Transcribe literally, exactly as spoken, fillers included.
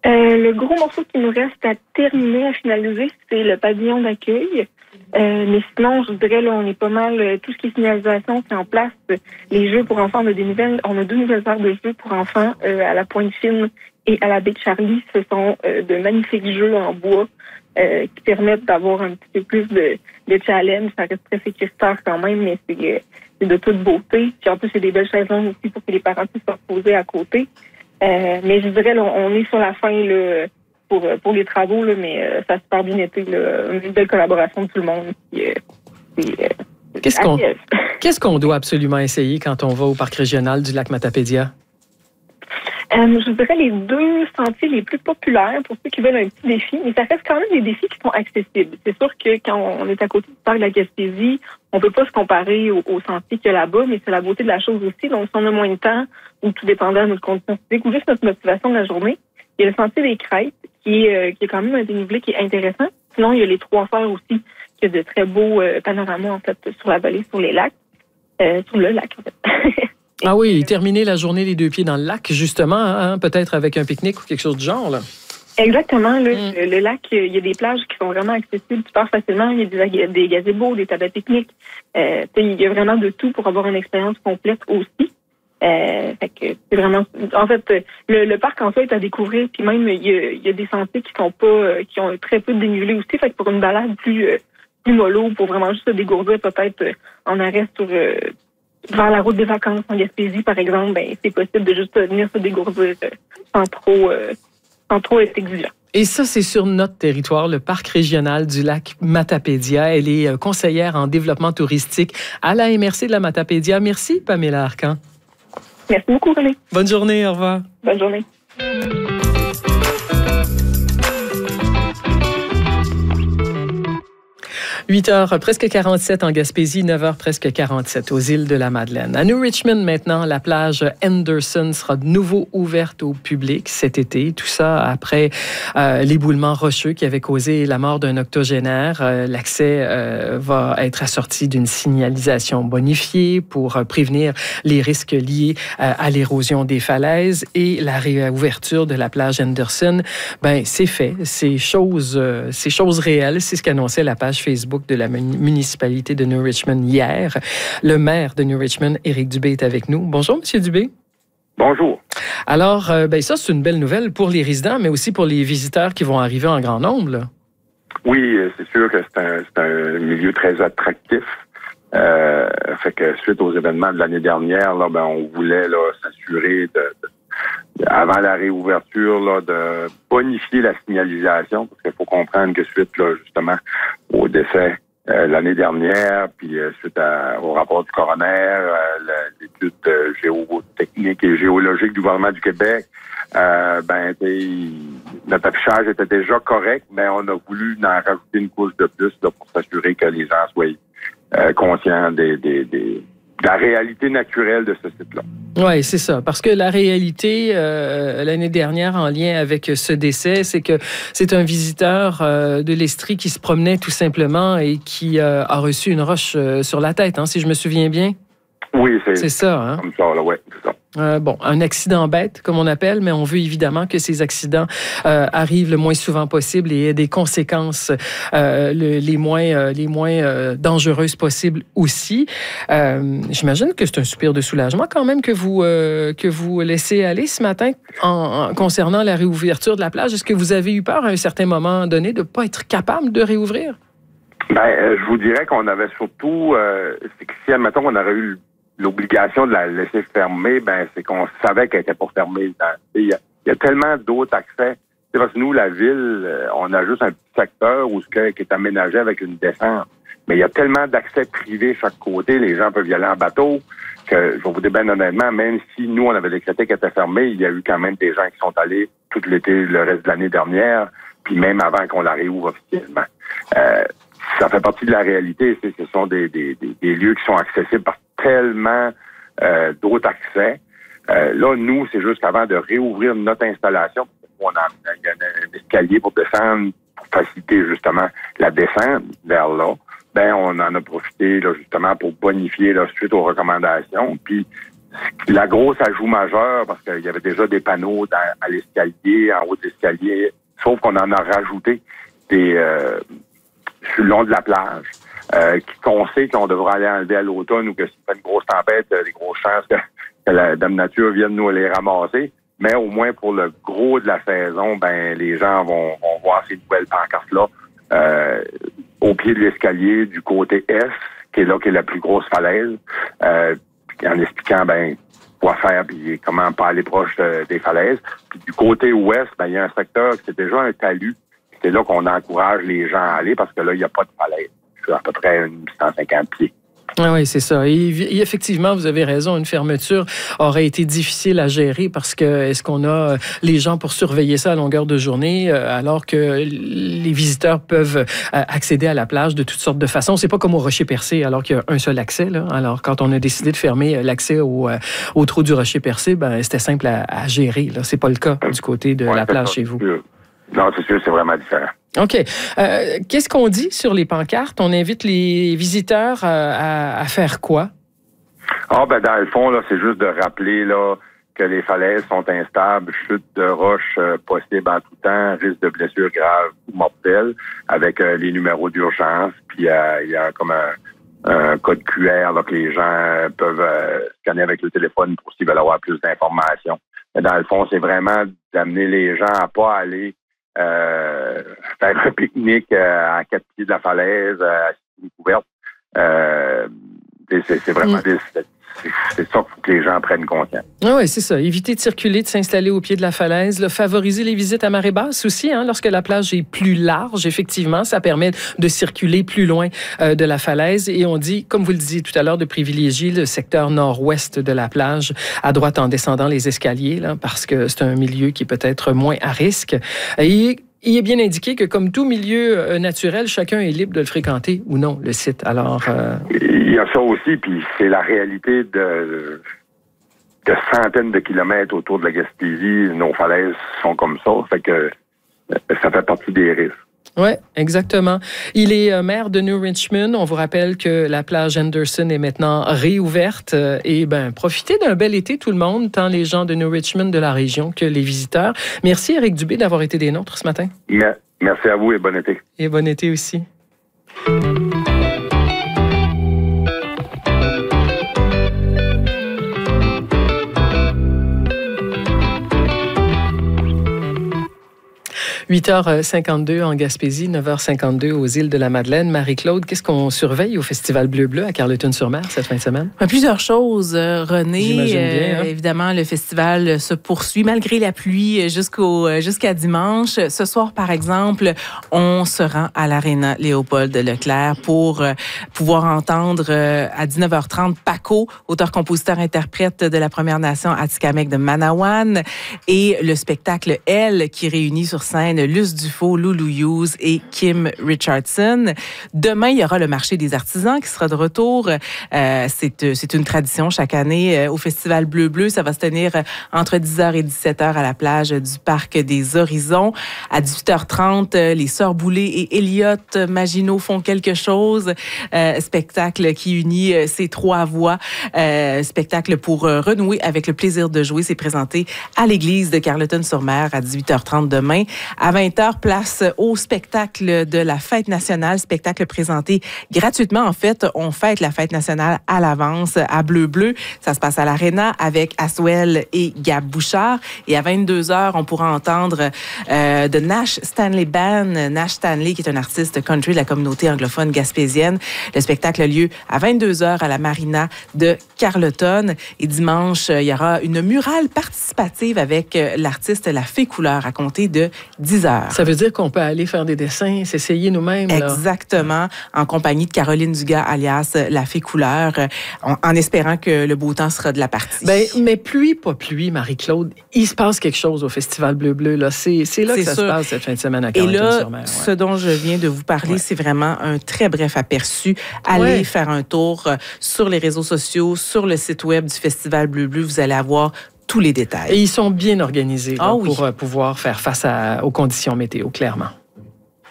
Euh, le gros morceau qui nous reste à terminer, à finaliser, c'est le pavillon d'accueil. Euh, mais sinon, je dirais, là, on est pas mal, euh, tout ce qui est signalisation, c'est en place. Les jeux pour enfants, on a des nouvelles, on a deux nouvelles aires de jeux pour enfants euh, à la Pointe Fine et à la baie de Charlie. Ce sont euh, de magnifiques jeux en bois euh, qui permettent d'avoir un petit peu plus de, de challenge. Ça reste très sécuritaire quand même, mais c'est, euh, c'est de toute beauté. Puis en plus, il y a des belles chaises longues aussi pour que les parents puissent se reposer à côté. Euh, mais je dirais, là, on est sur la fin, là, pour, pour les travaux, là, mais euh, ça a super bien été, là, une belle collaboration de tout le monde. Puis, euh, c'est, euh, qu'est-ce, qu'on, qu'est-ce qu'on doit absolument essayer quand on va au parc régional du lac Matapédia? Euh, je dirais les deux sentiers les plus populaires pour ceux qui veulent un petit défi, mais ça reste quand même des défis qui sont accessibles. C'est sûr que quand on est à côté du parc de la Gaspésie, on peut pas se comparer aux, aux sentiers qu'il y a là-bas, mais c'est la beauté de la chose aussi. Donc, si on a moins de temps, ou tout dépendant de notre condition physique, ou juste notre motivation de la journée, il y a le sentier des Crêtes, qui est, euh, qui est quand même un dénivelé qui est intéressant. Sinon, il y a les Trois Fers aussi, qui a de très beaux euh, panoramas, en fait, sur la vallée, sur les lacs. Euh, sur le lac, en fait. Ah oui, terminer la journée les deux pieds dans le lac, justement, hein, peut-être avec un pique-nique ou quelque chose du genre, là. Exactement. Là, mm. le, le lac, il y a des plages qui sont vraiment accessibles super facilement. Il y a des, des gazebos, des tables pique-nique. Euh, il y a vraiment de tout pour avoir une expérience complète aussi. Euh, fait que c'est vraiment, en fait, le, le parc en soi est à découvrir. Puis même, il y a, il y a des sentiers qui sont pas, qui ont très peu de dénivelé aussi. Fait que pour une balade plus, plus mollo, pour vraiment juste se dégourdir peut-être en arrêt sur vers la route des vacances en Gaspésie, par exemple, ben c'est possible de juste venir se dégourdir sans trop, euh, sans trop être exigeant. Et ça, c'est sur notre territoire, le parc régional du lac Matapédia. Elle est conseillère en développement touristique à la M R C de la Matapédia. Merci, Pamela Arcan. Merci beaucoup, René. Bonne journée, au revoir. Bonne journée. huit heures, presque quarante-sept en Gaspésie, neuf heures, presque quarante-sept aux îles de la Madeleine. À New Richmond, maintenant, la plage Henderson sera de nouveau ouverte au public cet été. Tout ça après euh, l'éboulement rocheux qui avait causé la mort d'un octogénaire. Euh, l'accès euh, va être assorti d'une signalisation bonifiée pour euh, prévenir les risques liés euh, à l'érosion des falaises. Et la réouverture de la plage Henderson, ben c'est fait. C'est chose, euh, c'est chose réelle. C'est ce qu'annonçait la page Facebook de la municipalité de New Richmond hier. Le maire de New Richmond, Éric Dubé, est avec nous. Bonjour, M. Dubé. Bonjour. Alors, euh, ben ça, c'est une belle nouvelle pour les résidents, mais aussi pour les visiteurs qui vont arriver en grand nombre, là. Oui, c'est sûr que c'est un, c'est un milieu très attractif. Euh, fait que suite aux événements de l'année dernière, là, ben, on voulait là, s'assurer de, de, avant la réouverture, là, de bonifier la signalisation, parce qu'il faut comprendre que suite, là, justement, au décès euh, l'année dernière, puis euh, suite à, au rapport du coroner, euh, l'étude euh, géotechnique et géologique du gouvernement du Québec, euh, ben, notre affichage était déjà correct, mais on a voulu en rajouter une couche de plus là, pour s'assurer que les gens soient euh, conscients des, des, des de la réalité naturelle de ce site-là. Oui, c'est ça. Parce que la réalité, euh, l'année dernière, en lien avec ce décès, c'est que c'est un visiteur euh, de l'Estrie qui se promenait tout simplement et qui euh, a reçu une roche euh, sur la tête, hein, si je me souviens bien. Oui, c'est, c'est ça. Hein? Comme ça, là, ouais, c'est ça. Euh, bon, un accident bête, comme on appelle, mais on veut évidemment que ces accidents euh, arrivent le moins souvent possible et aient des conséquences euh, le, les moins, euh, les moins euh, dangereuses possibles aussi. Euh, j'imagine que c'est un soupir de soulagement quand même que vous, euh, que vous laissez aller ce matin en, en, concernant la réouverture de la plage. Est-ce que vous avez eu peur à un certain moment donné de ne pas être capable de réouvrir? Ben, euh, je vous dirais qu'on avait surtout... Euh, c'est que si, admettons, on aurait eu l'obligation de la laisser fermer, ben c'est qu'on savait qu'elle était pour fermer. Il y a, il y a tellement d'autres accès. C'est parce que nous, la ville, on a juste un petit secteur où ce que, qui est aménagé avec une descente. Mais il y a tellement d'accès privés chaque côté, les gens peuvent y aller en bateau, que je vais vous dire bien honnêtement, même si nous, on avait décrété qu'elle était fermée, il y a eu quand même des gens qui sont allés tout l'été, le reste de l'année dernière, puis même avant qu'on la réouvre officiellement. Euh, ça fait partie de la réalité. C'est, ce sont des, des, des, des lieux qui sont accessibles par tellement euh, d'autres accès. Euh, là, nous, c'est juste qu'avant de réouvrir notre installation, on a, il y a un escalier pour descendre, pour faciliter justement la descente vers là. Ben, on en a profité là, justement pour bonifier là, suite aux recommandations. Puis, la grosse ajout majeur, parce qu'il y avait déjà des panneaux dans, à l'escalier, en haut de l'escalier, sauf qu'on en a rajouté des euh, sur le long de la plage, euh, qu'on sait qu'on devra aller enlever à l'automne ou que s'il fait une grosse tempête, il y a des grosses chances que, que la Dame Nature vienne nous les ramasser. Mais au moins pour le gros de la saison, ben les gens vont, vont voir ces nouvelles pancartes-là euh, au pied de l'escalier du côté est, qui est là qui est la plus grosse falaise, euh, en expliquant ben quoi faire puis comment pas aller proche euh, des falaises. Puis du côté ouest, ben il y a un secteur qui c'est déjà un talus. C'est là qu'on encourage les gens à aller parce que là, il n'y a pas de falaise. C'est à peu près une cent cinquante pieds. Ah oui, c'est ça. Et, et effectivement, vous avez raison, une fermeture aurait été difficile à gérer parce que est-ce qu'on a les gens pour surveiller ça à longueur de journée alors que les visiteurs peuvent accéder à la plage de toutes sortes de façons? C'est pas comme au Rocher-Percé alors qu'il y a un seul accès. Là. Alors, quand on a décidé de fermer l'accès au, au trou du Rocher-Percé, ben, c'était simple à, à gérer. Là. C'est pas le cas du côté de ouais, la plage chez vous. Non, c'est sûr, c'est vraiment différent. OK. Euh, qu'est-ce qu'on dit sur les pancartes? On invite les visiteurs à, à faire quoi? Ah, ben, dans le fond, là, c'est juste de rappeler, là, que les falaises sont instables, chute de roches euh, possible en tout temps, risque de blessures graves ou mortelles, avec euh, les numéros d'urgence, puis euh, il y a comme un, un code Q R, là, que les gens peuvent euh, scanner avec le téléphone pour s'ils veulent avoir plus d'informations. Mais dans le fond, c'est vraiment d'amener les gens à pas aller Euh, faire un pique-nique euh, à quatre pieds de la falaise, euh, à une couverte. Euh, c'est, c'est vraiment mm. des, c'est, c'est ça qu'il faut que les gens prennent conscience. Ah oui, c'est ça. Éviter de circuler, de s'installer au pied de la falaise. Là, favoriser les visites à marée basse aussi. Hein, lorsque la plage est plus large, effectivement, ça permet de circuler plus loin euh, de la falaise. Et on dit, comme vous le disiez tout à l'heure, de privilégier le secteur nord-ouest de la plage, à droite en descendant les escaliers, là, parce que c'est un milieu qui est peut-être moins à risque. Et il est bien indiqué que, comme tout milieu euh, naturel, chacun est libre de le fréquenter ou non, le site. Alors, euh... il y a ça aussi, puis c'est la réalité de, de centaines de kilomètres autour de la Gaspésie. Nos falaises sont comme ça, fait que ça fait partie des risques. Oui, exactement. Il est euh, maire de New Richmond. On vous rappelle que la plage Henderson est maintenant réouverte. Euh, et ben, profitez d'un bel été, tout le monde, tant les gens de New Richmond, de la région, que les visiteurs. Merci, Éric Dubé, d'avoir été des nôtres ce matin. Merci à vous et bon été. Et bon été aussi. huit heures cinquante-deux en Gaspésie, neuf heures cinquante-deux aux îles de la Madeleine. Marie-Claude, qu'est-ce qu'on surveille au Festival Bleu-Bleu à Carleton-sur-Mer cette fin de semaine? Plusieurs choses, René. J'imagine bien, hein? Euh, évidemment, le festival se poursuit malgré la pluie jusqu'au, jusqu'à dimanche. Ce soir, par exemple, on se rend à l'Aréna Léopold-Leclerc pour pouvoir entendre à dix-neuf heures trente Paco, auteur-compositeur-interprète de la Première Nation Atikamekw de Manawan, et le spectacle Elle qui réunit sur scène Luce Dufault, Loulou Hughes et Kim Richardson. Demain, il y aura le marché des artisans qui sera de retour. Euh, c'est, c'est une tradition chaque année euh, au Festival Bleu-Bleu. Ça va se tenir entre dix heures et dix-sept heures à la plage du Parc des Horizons. À dix-huit heures trente, les Sœurs Boulay et Elliott Maginot font quelque chose. Euh, spectacle qui unit euh, ces trois voix. Euh, spectacle pour euh, renouer avec le plaisir de jouer. C'est présenté à l'église de Carleton-sur-Mer à dix-huit heures trente demain. À vingt heures, place au spectacle de la Fête nationale, spectacle présenté gratuitement. En fait, on fête la Fête nationale à l'avance à Bleu-Bleu. Ça se passe à l'Aréna avec Aswell et Gab Bouchard. Et à vingt-deux heures, on pourra entendre euh, de Nash Stanley Band. Nash Stanley, qui est un artiste country de la communauté anglophone gaspésienne. Le spectacle a lieu à vingt-deux heures à la Marina de Carleton. Et dimanche, il y aura une murale participative avec l'artiste La Fée Couleur à compter de dix heures. Ça veut dire qu'on peut aller faire des dessins, s'essayer nous-mêmes. Là. Exactement, en compagnie de Caroline Dugas, alias La Fée Couleur, en, en espérant que le beau temps sera de la partie. Ben, mais pluie, pas pluie, Marie-Claude, il se passe quelque chose au Festival Bleu-Bleu. Là. C'est, c'est là c'est que ça sûr. se passe cette fin de semaine à Carleton-sur-Mer. Et là, ce dont je viens de vous parler, ouais. c'est vraiment un très bref aperçu. Allez ouais. faire un tour sur les réseaux sociaux, sur le site web du Festival Bleu-Bleu. Vous allez avoir tous les détails. Et ils sont bien organisés là, oh, oui. pour euh, pouvoir faire face à, aux conditions météo, clairement.